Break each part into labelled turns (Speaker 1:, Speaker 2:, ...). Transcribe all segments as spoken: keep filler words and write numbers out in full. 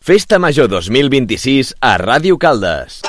Speaker 1: Festa Major dos mil vint-i-sis a Ràdio Caldes.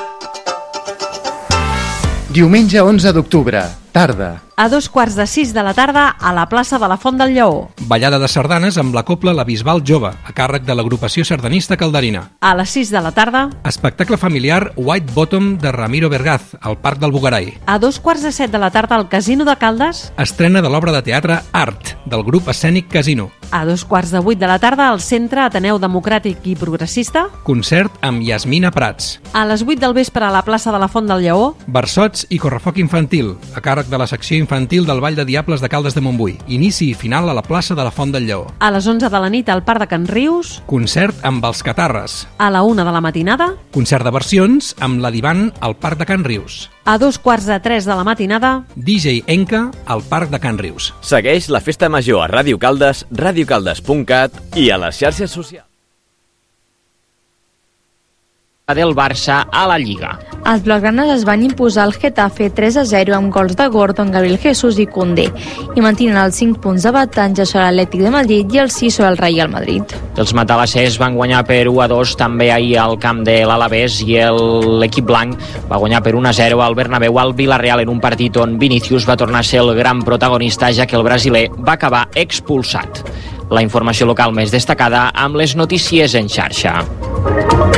Speaker 2: Diumenge onze d'octubre, tarda.
Speaker 3: A dos quarts de sis de la tarda a la plaça de la Font del Lleó.
Speaker 4: Ballada de sardanes amb la cobla La Bisbal Jove, a càrrec de l'agrupació sardanista calderina.
Speaker 3: A les sis de la tarda.
Speaker 4: Espectacle familiar White Bottom de Ramiro Vergaz, al Parc del Bugarai.
Speaker 3: A dos quarts de set de la tarda al Casino de Caldes.
Speaker 4: Estrena de l'obra de teatre Art, del grup escènic Casino.
Speaker 3: A dos quarts de vuit de la tarda al Centre Ateneu Democràtic i Progressista.
Speaker 4: Concert amb Yasmina Prats.
Speaker 3: A les vuit del vespre a la plaça de la Font del Lleó.
Speaker 4: Versots i correfoc infantil, a càrrec de la secció infantil del Ball de Diables de Caldes de Montbui. Inici i final a la plaça de la Font del Lleó.
Speaker 3: A les onze de la nit al Parc de Can Rius.
Speaker 4: Concert amb els Catarres.
Speaker 3: A la una de la matinada.
Speaker 4: Concert de versions amb la Divan al Parc de Can Rius.
Speaker 3: A dos quarts de tres de la matinada.
Speaker 4: D J Enca al Parc de Can Rius.
Speaker 1: Segueix la Festa Major a Ràdio Caldes, radiocaldes punt cat i a les xarxes socials.
Speaker 5: Del Barça a la Lliga.
Speaker 6: Els blaugranes es van imposar al Getafe tres a zero amb gols de Gordon, Gabriel Jesús i Koundé i mantenen els cinc punts d'avantatge sobre l'Atlètic de Madrid i els sis sobre el Real Madrid.
Speaker 5: Els matalassers van guanyar per u a dos també ahir al camp de l'Alavés i l'equip blanc va guanyar per un a zero al Bernabéu al Villarreal en un partit on Vinícius va tornar a ser el gran protagonista, ja que el brasiler va acabar expulsat. La informació local més destacada amb les notícies en xarxa.